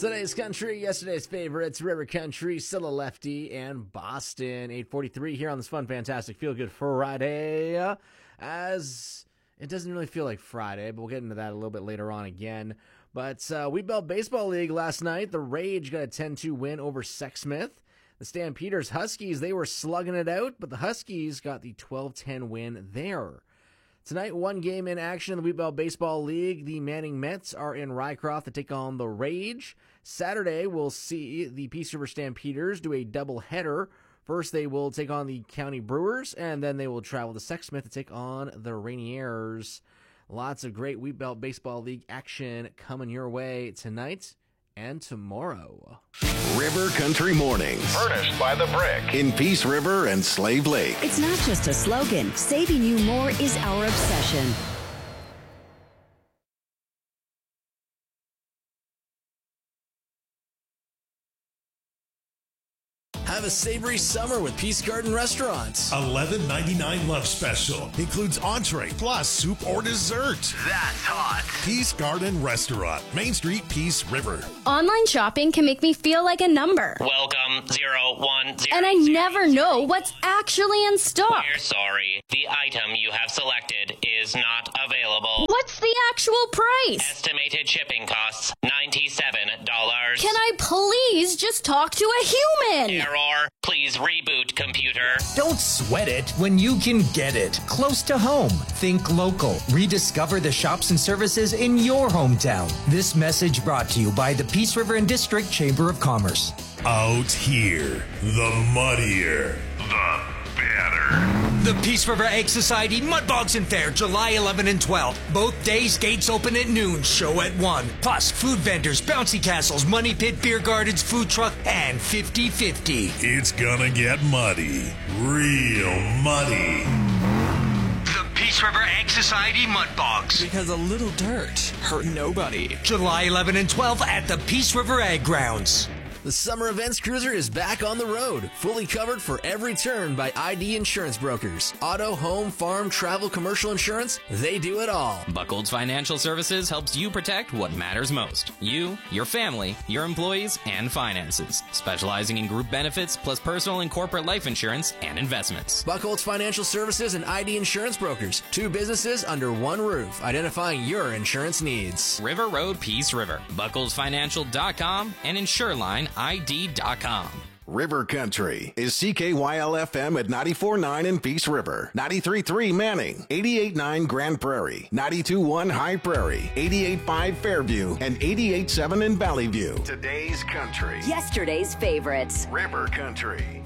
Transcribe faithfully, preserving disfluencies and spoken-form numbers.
Today's country, yesterday's favorites, River Country, Still a Lefty, and Boston. eight forty-three here on this fun, fantastic, feel-good Friday. As it doesn't really feel like Friday, but we'll get into that a little bit later on again. But uh, Wheatbelt Baseball League last night, the Rage got a ten two win over Sexsmith. The Stampeders Huskies, they were slugging it out, but the Huskies got the twelve ten win there. Tonight, one game in action in the Wheatbelt Baseball League. The Manning Mets are in Rycroft to take on the Rage. Saturday, we'll see the Peace River Stampeders do a doubleheader. First, they will take on the County Brewers, and then they will travel to Sexsmith to take on the Rainiers. Lots of great Wheatbelt Baseball League action coming your way tonight and tomorrow. River Country Mornings. Furnished by The Brick. In Peace River and Slave Lake. It's not just a slogan. Saving you more is our obsession. Have a savory summer with Peace Garden Restaurants. eleven ninety-nine lunch special. Includes entree plus soup or dessert. That's hot. Peace Garden Restaurant. Main Street, Peace River. Online shopping can make me feel like a number. Welcome, zero one zero. And I never know what's actually in stock. We're sorry. The item you have selected is not available. What's the actual price? Estimated shipping costs, ninety-seven dollars. Can I please just talk to a human? Error. Please reboot computer. Don't sweat it when you can get it close to home. Think local. Rediscover the shops and services in your hometown. This message brought to you by the Peace River and District Chamber of Commerce. Out here, the muddier, the better. The Peace River Egg Society Mud Bogs Fair, July eleventh and twelfth. Both days, gates open at noon, show at one. Plus, food vendors, bouncy castles, money pit, beer gardens, food truck, and fifty fifty. It's gonna get muddy. Real muddy. The Peace River Egg Society Mud Bogs. Because a little dirt hurt nobody. July eleventh and twelfth at the Peace River Egg Grounds. The Summer Events Cruiser is back on the road, fully covered for every turn by I D Insurance Brokers. Auto, home, farm, travel, commercial insurance, they do it all. Buckles Financial Services helps you protect what matters most. You, your family, your employees, and finances. Specializing in group benefits, plus personal and corporate life insurance and investments. Buckholz Financial Services and I D Insurance Brokers. Two businesses under one roof, identifying your insurance needs. River Road, Peace River. Buckles Financial dot com and Insureline I D dot com. River Country is C K Y L F M at ninety-four point nine in Peace River, ninety-three point three Manning, eighty-eight point nine Grand Prairie, ninety-two point one High Prairie, eighty-eight point five Fairview, and eighty-eight point seven in Valley View. Today's country. Yesterday's favorites. River Country.